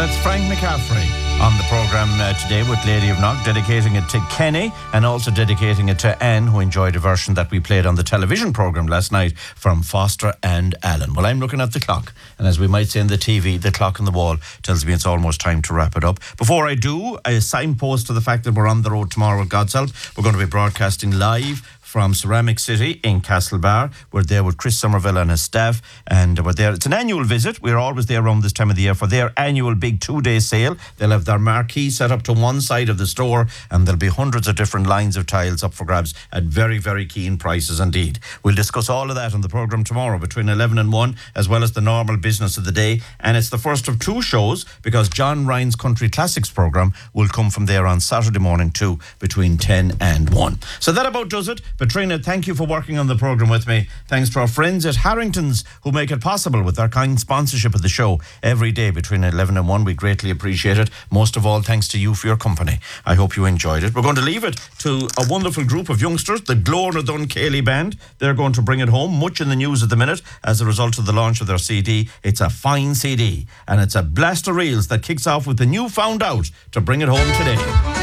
That's Frank McCaffrey on the programme today with Lady of Knock, dedicating it to Kenny and also dedicating it to Anne, who enjoyed a version that we played on the television programme last night from Foster and Allen. Well, I'm looking at the clock, and as we might say in the TV, the clock on the wall tells me it's almost time to wrap it up. Before I do, a signpost to the fact that we're on the road tomorrow with God's help. We're going to be broadcasting live from Ceramic City in Castlebar. We're there with Chris Somerville and his staff, and we're there. It's an annual visit. We're always there around this time of the year for their annual big 2-day sale. They'll have their marquee set up to one side of the store, and there'll be hundreds of different lines of tiles up for grabs at very, very keen prices indeed. We'll discuss all of that on the programme tomorrow between 11 and 1, as well as the normal business of the day. And it's the first of 2 shows, because John Ryan's Country Classics programme will come from there on Saturday morning too, between 10 and 1. So that about does it. But Trina, thank you for working on the programme with me. Thanks to our friends at Harrington's who make it possible with their kind sponsorship of the show every day between 11 and 1. We greatly appreciate it. Most of all, thanks to you for your company. I hope you enjoyed it. We're going to leave it to a wonderful group of youngsters, the Glór na Dún Céilí Band. They're going to bring it home, much in the news at the minute, as a result of the launch of their CD. It's a fine CD, and it's a blast of reels that kicks off with the new Found Out to bring it home today.